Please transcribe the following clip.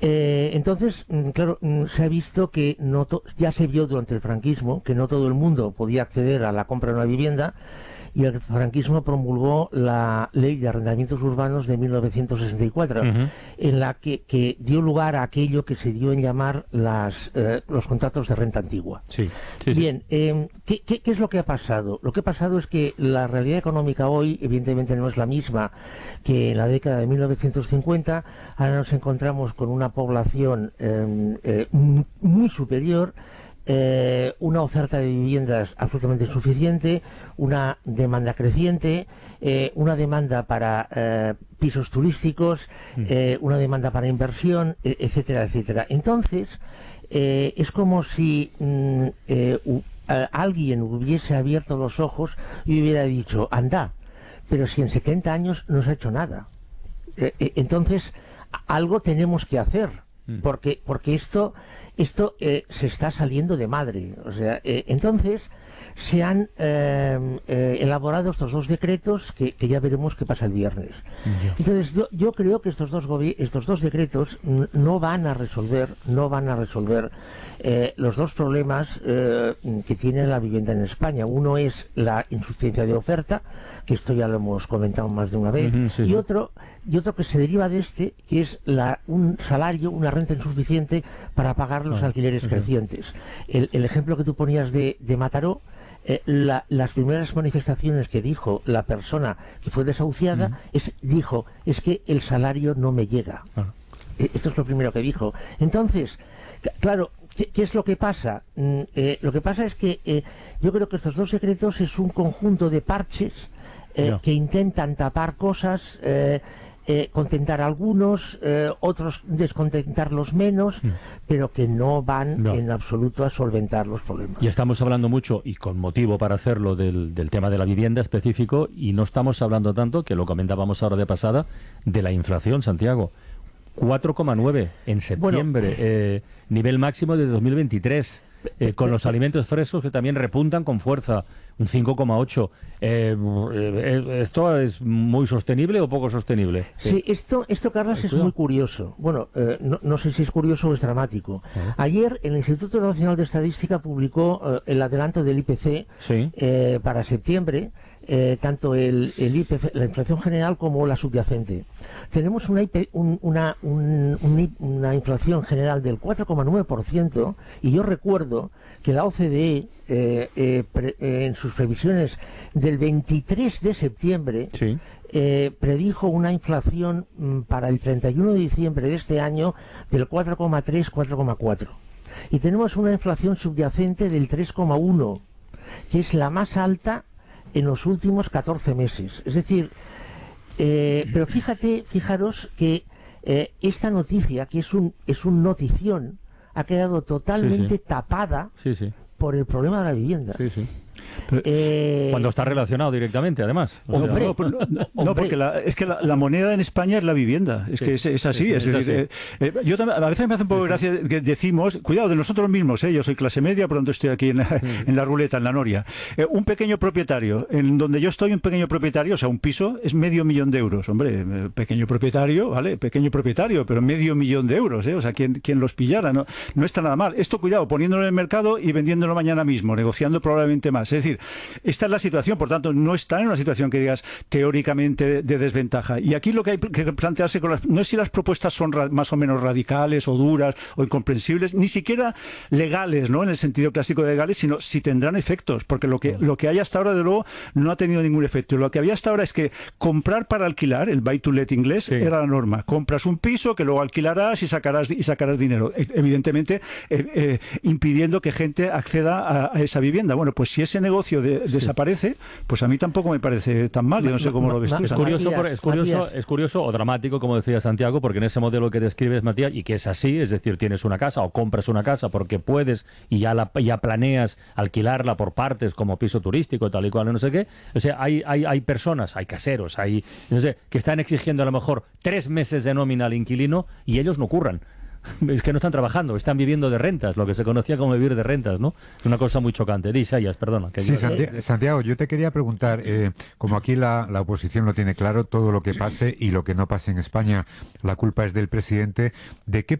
Entonces, claro, se ha visto que ya se vio durante el franquismo que no todo el mundo podía acceder a la compra de una vivienda, y el franquismo promulgó la Ley de Arrendamientos Urbanos de 1964, en la que dio lugar a aquello que se dio en llamar los contratos de renta antigua. Bien, ¿qué es lo que ha pasado? Lo que ha pasado es que la realidad económica hoy, evidentemente, no es la misma que en la década de 1950. Ahora nos encontramos con una población muy superior, una oferta de viviendas absolutamente insuficiente, una demanda creciente, una demanda para pisos turísticos, una demanda para inversión, etcétera, etcétera. Entonces, es como si alguien hubiese abierto los ojos y hubiera dicho, anda, pero si en 70 años no se ha hecho nada. Entonces, algo tenemos que hacer. Porque esto se está saliendo de madre. O sea, entonces se han elaborado estos dos decretos que ya veremos qué pasa el viernes. Entonces yo creo que estos dos decretos no van a resolver los dos problemas que tiene la vivienda en España. Uno es la insuficiencia de oferta, que esto ya lo hemos comentado más de una vez, y otro que se deriva de que es un salario, una renta insuficiente para pagar los alquileres crecientes. El ejemplo que tú ponías de Mataró, las primeras manifestaciones que dijo la persona que fue desahuciada, dijo, es que el salario no me llega. Esto es lo primero que dijo. Entonces, claro, ¿qué es lo que pasa? Lo que pasa es que yo creo que estos dos decretos es un conjunto de parches que intentan tapar cosas, contentar a algunos, otros descontentarlos menos, pero que no van en absoluto a solventar los problemas. Y estamos hablando mucho, y con motivo para hacerlo, del tema de la vivienda específico, y no estamos hablando tanto, que lo comentábamos ahora de pasada, de la inflación, Santiago. 4,9 en septiembre, nivel máximo de 2023. Con los alimentos frescos que también repuntan con fuerza, un 5,8. ¿Esto es muy sostenible o poco sostenible? Sí, esto Carlos, es muy curioso. Bueno, no sé si es curioso o es dramático. Ayer el Instituto Nacional de Estadística publicó el adelanto del IPC para septiembre, tanto el IPC, la inflación general, como la subyacente. Tenemos una inflación general del 4,9%, y yo recuerdo que la OCDE en sus previsiones del 23 de septiembre predijo una inflación para el 31 de diciembre de este año del 4,3-4,4. Y tenemos una inflación subyacente del 3,1, que es la más alta en los últimos 14 meses. Es decir, pero fijaros que esta noticia, que es un notición, ha quedado totalmente tapada por el problema de la vivienda. Cuando está relacionado directamente, además. Porque es que la moneda en España es la vivienda. Es que es así. Es decir, yo también, a veces me hace un poco de gracia que decimos, cuidado, de nosotros mismos, yo soy clase media, por lo tanto estoy aquí en la ruleta, en la noria. Un pequeño propietario, en donde yo estoy, un pequeño propietario, o sea, un piso, es 500.000 euros. Hombre, pequeño propietario, ¿vale? Pequeño propietario, pero 500.000 euros, O sea, quien los pillara, no está nada mal. Esto, cuidado, poniéndolo en el mercado y vendiéndolo mañana mismo, negociando probablemente más. Es decir, esta es la situación, por tanto, no está en una situación que digas teóricamente de desventaja. Y aquí lo que hay que plantearse no es si las propuestas son más o menos radicales o duras o incomprensibles, ni siquiera legales, ¿no? En el sentido clásico de legales, sino si tendrán efectos, porque lo que hay hasta ahora, de luego, no ha tenido ningún efecto. Lo que había hasta ahora es que comprar para alquilar, el buy to let inglés, era la norma. Compras un piso que luego alquilarás y sacarás dinero. Evidentemente, impidiendo que gente acceda a esa vivienda. Bueno, pues si ese negocio desaparece, pues a mí tampoco me parece tan mal. Yo no sé cómo lo ves tú. Es curioso o dramático, como decía Santiago, porque en ese modelo que describes, Matías, y que es así, es decir, tienes una casa o compras una casa porque puedes y ya planeas alquilarla por partes como piso turístico, tal y cual, no sé qué. O sea, hay personas, hay caseros, no sé, que están exigiendo a lo mejor 3 meses de nómina al inquilino y ellos no curran. Es que no están trabajando, están viviendo de rentas, lo que se conocía como vivir de rentas, ¿no? Es una cosa muy chocante. Isaías, perdona. Sí, Santiago, yo te quería preguntar, como aquí la oposición lo tiene claro, todo lo que pase y lo que no pase en España, la culpa es del presidente, ¿de qué